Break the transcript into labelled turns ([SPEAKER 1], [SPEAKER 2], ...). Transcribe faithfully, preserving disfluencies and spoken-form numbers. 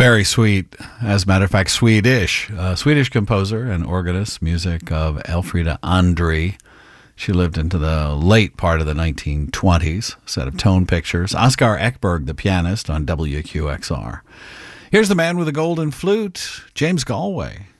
[SPEAKER 1] Very sweet. As a matter of fact, Swedish. Uh, Swedish composer and organist, music of Elfrida André. She lived into the late part of the nineteen twenties. Set of tone pictures. Oscar Ekberg, the pianist, on W Q X R. Here's the man with the golden flute, James Galway.